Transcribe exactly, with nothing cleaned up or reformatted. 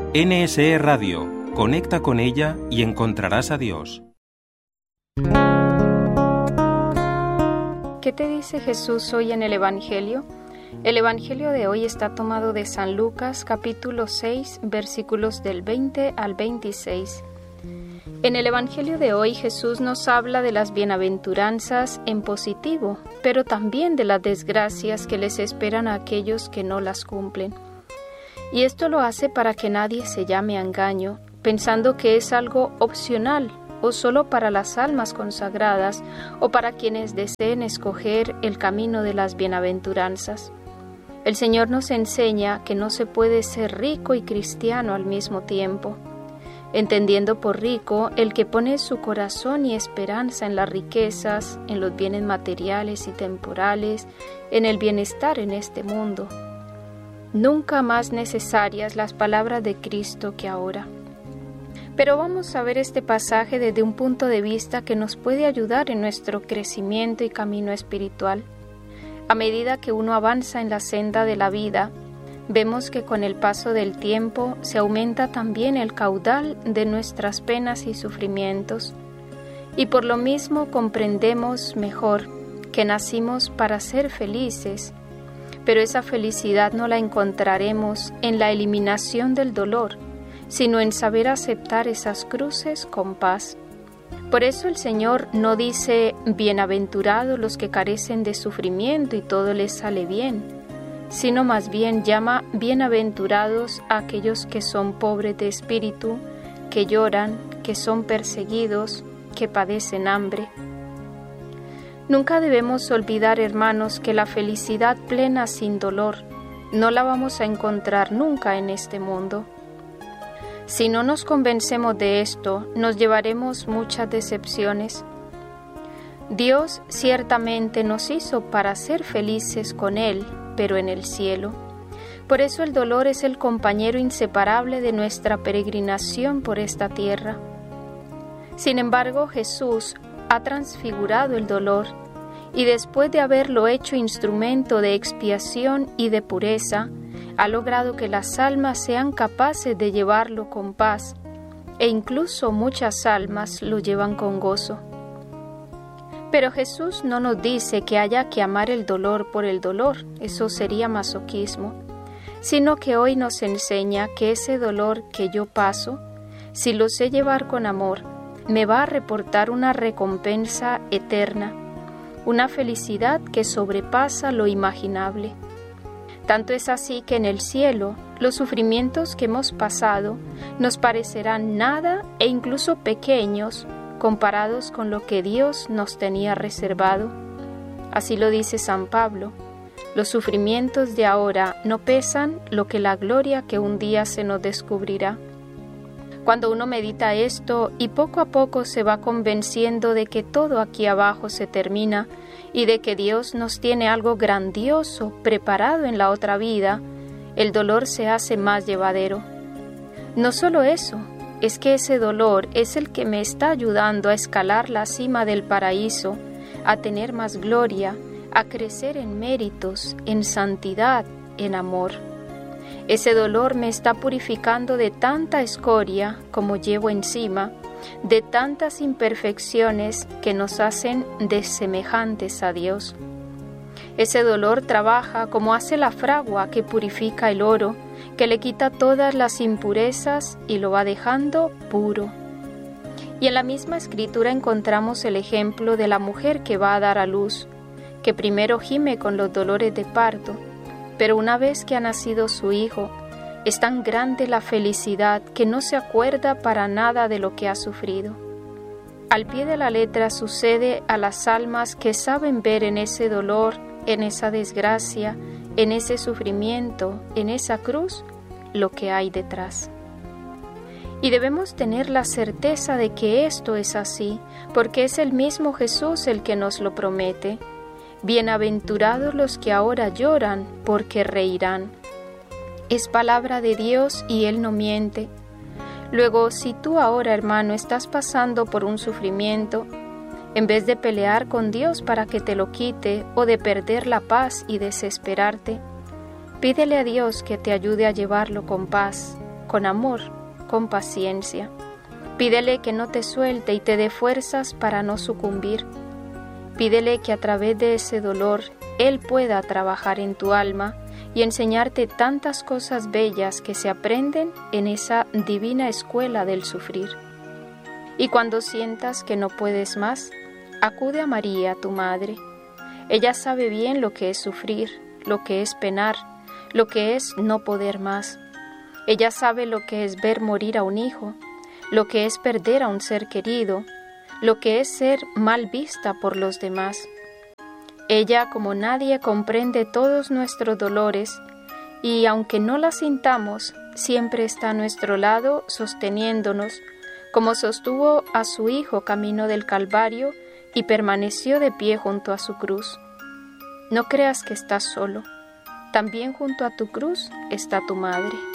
N S E Radio. Conecta con ella y encontrarás a Dios. ¿Qué te dice Jesús hoy en el Evangelio? El Evangelio de hoy está tomado de San Lucas, capítulo seis, versículos del veinte al veintiséis. En el Evangelio de hoy Jesús nos habla de las bienaventuranzas en positivo, pero también de las desgracias que les esperan a aquellos que no las cumplen. Y esto lo hace para que nadie se llame a engaño, pensando que es algo opcional o solo para las almas consagradas o para quienes deseen escoger el camino de las bienaventuranzas. El Señor nos enseña que no se puede ser rico y cristiano al mismo tiempo, entendiendo por rico el que pone su corazón y esperanza en las riquezas, en los bienes materiales y temporales, en el bienestar en este mundo. Nunca más necesarias las palabras de Cristo que ahora. Pero vamos a ver este pasaje desde un punto de vista que nos puede ayudar en nuestro crecimiento y camino espiritual. A medida que uno avanza en la senda de la vida, vemos que con el paso del tiempo se aumenta también el caudal de nuestras penas y sufrimientos, y por lo mismo comprendemos mejor que nacimos para ser felices, pero esa felicidad no la encontraremos en la eliminación del dolor, sino en saber aceptar esas cruces con paz. Por eso el Señor no dice bienaventurados los que carecen de sufrimiento y todo les sale bien, sino más bien llama bienaventurados a aquellos que son pobres de espíritu, que lloran, que son perseguidos, que padecen hambre. Nunca debemos olvidar, hermanos, que la felicidad plena sin dolor no la vamos a encontrar nunca en este mundo. Si no nos convencemos de esto, nos llevaremos muchas decepciones. Dios ciertamente nos hizo para ser felices con Él, pero en el cielo. Por eso el dolor es el compañero inseparable de nuestra peregrinación por esta tierra. Sin embargo, Jesús ha transfigurado el dolor y después de haberlo hecho instrumento de expiación y de pureza, ha logrado que las almas sean capaces de llevarlo con paz, e incluso muchas almas lo llevan con gozo. Pero Jesús no nos dice que haya que amar el dolor por el dolor, eso sería masoquismo, sino que hoy nos enseña que ese dolor que yo paso, si lo sé llevar con amor, me va a reportar una recompensa eterna, una felicidad que sobrepasa lo imaginable. Tanto es así que en el cielo, los sufrimientos que hemos pasado nos parecerán nada e incluso pequeños comparados con lo que Dios nos tenía reservado. Así lo dice San Pablo: los sufrimientos de ahora no pesan lo que la gloria que un día se nos descubrirá. Cuando uno medita esto y poco a poco se va convenciendo de que todo aquí abajo se termina y de que Dios nos tiene algo grandioso preparado en la otra vida, el dolor se hace más llevadero. No solo eso, es que ese dolor es el que me está ayudando a escalar la cima del paraíso, a tener más gloria, a crecer en méritos, en santidad, en amor. Ese dolor me está purificando de tanta escoria como llevo encima, de tantas imperfecciones que nos hacen desemejantes a Dios. Ese dolor trabaja como hace la fragua que purifica el oro, que le quita todas las impurezas y lo va dejando puro. Y en la misma escritura encontramos el ejemplo de la mujer que va a dar a luz, que primero gime con los dolores de parto, pero una vez que ha nacido su hijo, es tan grande la felicidad que no se acuerda para nada de lo que ha sufrido. Al pie de la letra sucede a las almas que saben ver en ese dolor, en esa desgracia, en ese sufrimiento, en esa cruz, lo que hay detrás. Y debemos tener la certeza de que esto es así, porque es el mismo Jesús el que nos lo promete. Bienaventurados los que ahora lloran, porque reirán. Es palabra de Dios y Él no miente. Luego, si tú ahora, hermano, estás pasando por un sufrimiento, en vez de pelear con Dios para que te lo quite o de perder la paz y desesperarte, pídele a Dios que te ayude a llevarlo con paz, con amor, con paciencia. Pídele que no te suelte y te dé fuerzas para no sucumbir. Pídele que a través de ese dolor Él pueda trabajar en tu alma y enseñarte tantas cosas bellas que se aprenden en esa divina escuela del sufrir. Y cuando sientas que no puedes más, acude a María, tu Madre. Ella sabe bien lo que es sufrir, lo que es penar, lo que es no poder más. Ella sabe lo que es ver morir a un hijo, lo que es perder a un ser querido, lo que es ser mal vista por los demás. Ella, como nadie, comprende todos nuestros dolores y, aunque no la sintamos, siempre está a nuestro lado sosteniéndonos, como sostuvo a su Hijo camino del Calvario y permaneció de pie junto a su cruz. No creas que estás solo, también junto a tu cruz está tu Madre.